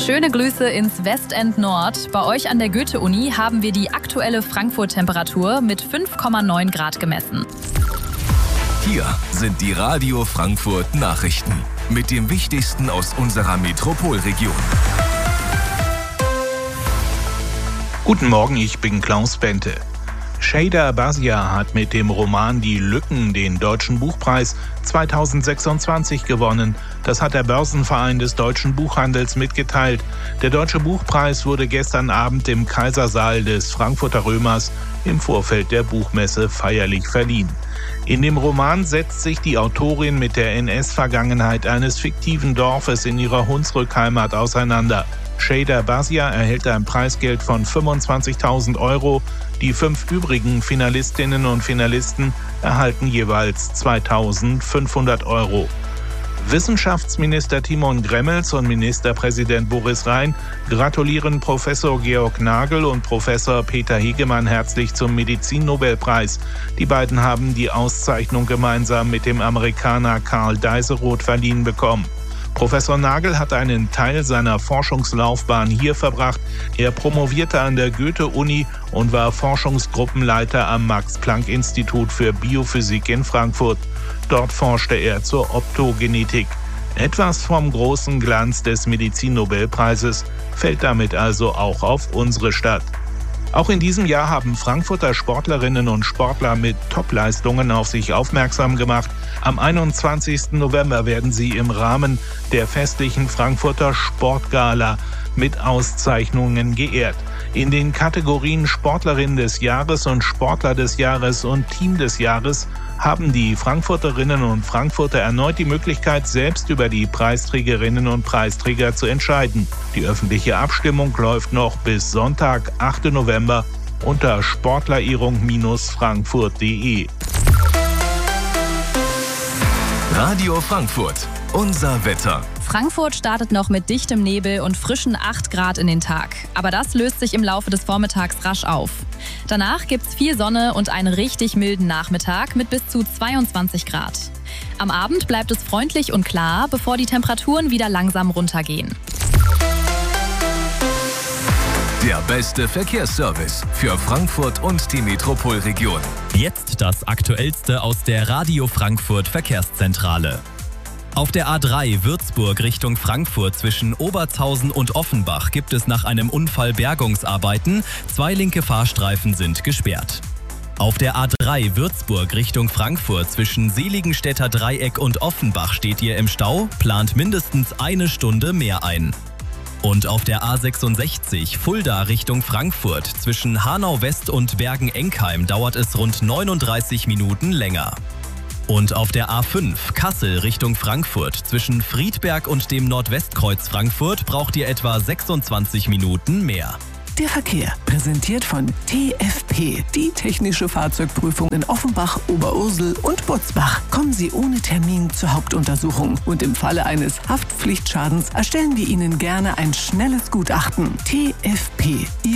Schöne Grüße ins Westend Nord. Bei euch an der Goethe-Uni haben wir die aktuelle Frankfurt-Temperatur mit 5,9 Grad gemessen. Hier sind die Radio Frankfurt Nachrichten mit dem Wichtigsten aus unserer Metropolregion. Guten Morgen, ich bin Klaus Bente. Sheyda Abbazia hat mit dem Roman Die Lücken den Deutschen Buchpreis 2026 gewonnen. Das hat der Börsenverein des deutschen Buchhandels mitgeteilt. Der Deutsche Buchpreis wurde gestern Abend im Kaisersaal des Frankfurter Römers im Vorfeld der Buchmesse feierlich verliehen. In dem Roman setzt sich die Autorin mit der NS-Vergangenheit eines fiktiven Dorfes in ihrer Hunsrückheimat auseinander. Sheyda Abbazia erhält ein Preisgeld von 25.000 €. Die 5 übrigen Finalistinnen und Finalisten erhalten jeweils 2.500 €. Wissenschaftsminister Timon Gremmels und Ministerpräsident Boris Rhein gratulieren Professor Georg Nagel und Professor Peter Hegemann herzlich zum Medizinnobelpreis. Die beiden haben die Auszeichnung gemeinsam mit dem Amerikaner Karl Deiseroth verliehen bekommen. Professor Nagel hat einen Teil seiner Forschungslaufbahn hier verbracht. Er promovierte an der Goethe-Uni und war Forschungsgruppenleiter am Max-Planck-Institut für Biophysik in Frankfurt. Dort forschte er zur Optogenetik. Etwas vom großen Glanz des Medizinnobelpreises fällt damit also auch auf unsere Stadt. Auch in diesem Jahr haben Frankfurter Sportlerinnen und Sportler mit Topleistungen auf sich aufmerksam gemacht. Am 21. November werden sie im Rahmen der festlichen Frankfurter Sportgala mit Auszeichnungen geehrt. In den Kategorien Sportlerin des Jahres und Sportler des Jahres und Team des Jahres haben die Frankfurterinnen und Frankfurter erneut die Möglichkeit, selbst über die Preisträgerinnen und Preisträger zu entscheiden. Die öffentliche Abstimmung läuft noch bis Sonntag, 8. November unter sportlerehrung-frankfurt.de. Radio Frankfurt, unser Wetter. Frankfurt startet noch mit dichtem Nebel und frischen 8 Grad in den Tag. Aber das löst sich im Laufe des Vormittags rasch auf. Danach gibt's viel Sonne und einen richtig milden Nachmittag mit bis zu 22 Grad. Am Abend bleibt es freundlich und klar, bevor die Temperaturen wieder langsam runtergehen. Der beste Verkehrsservice für Frankfurt und die Metropolregion. Jetzt das Aktuellste aus der Radio Frankfurt Verkehrszentrale. Auf der A3 Würzburg Richtung Frankfurt zwischen Obertshausen und Offenbach gibt es nach einem Unfall Bergungsarbeiten. 2 linke Fahrstreifen sind gesperrt. Auf der A3 Würzburg Richtung Frankfurt zwischen Seligenstädter Dreieck und Offenbach steht ihr im Stau, plant mindestens 1 Stunde mehr ein. Und auf der A66 Fulda Richtung Frankfurt zwischen Hanau West und Bergen-Enkheim dauert es rund 39 Minuten länger. Und auf der A5 Kassel Richtung Frankfurt zwischen Friedberg und dem Nordwestkreuz Frankfurt braucht ihr etwa 26 Minuten mehr. Der Verkehr, präsentiert von TFP, die technische Fahrzeugprüfung in Offenbach, Oberursel und Butzbach. Kommen Sie ohne Termin zur Hauptuntersuchung und im Falle eines Haftpflichtschadens erstellen wir Ihnen gerne ein schnelles Gutachten. TFP,